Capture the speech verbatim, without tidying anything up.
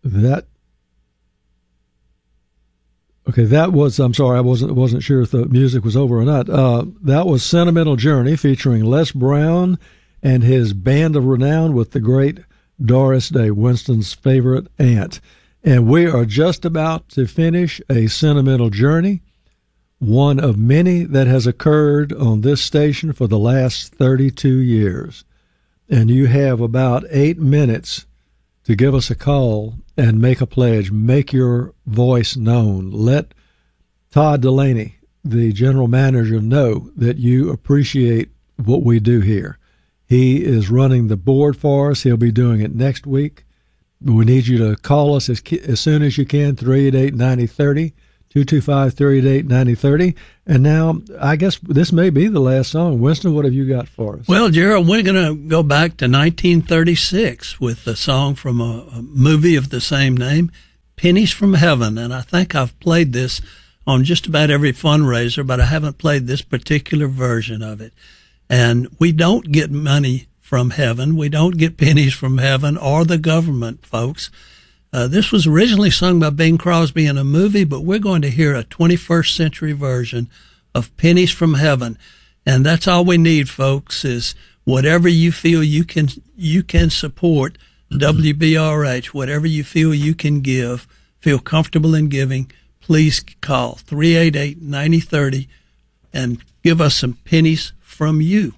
that okay, that was, I'm sorry, I wasn't wasn't sure if the music was over or not. Uh, that was Sentimental Journey featuring Les Brown and his band of renown with the great Doris Day, Winston's favorite aunt. And we are just about to finish a Sentimental Journey, one of many that has occurred on this station for the last thirty-two years. And you have about eight minutes to give us a call and make a pledge. Make your voice known. Let Todd Delaney, the general manager, know that you appreciate what we do here. He is running the board for us. He'll be doing it next week. We need you to call us as, as soon as you can, three eight eight, nine zero three zero, two two five, three eight eight, nine zero three zero. And now, I guess this may be the last song. Winston, what have you got for us? Well, Gerald, we're going to go back to nineteen thirty-six with a song from a, a movie of the same name, Pennies from Heaven. And I think I've played this on just about every fundraiser, but I haven't played this particular version of it. And we don't get money from heaven. We don't get pennies from heaven or the government, folks. Uh, this was originally sung by Bing Crosby in a movie, but we're going to hear a twenty-first century version of Pennies from Heaven. And that's all we need, folks, is whatever you feel you can, you can support W B R H, whatever you feel you can give, feel comfortable in giving, please call three eight eight, nine zero three zero and give us some pennies from you.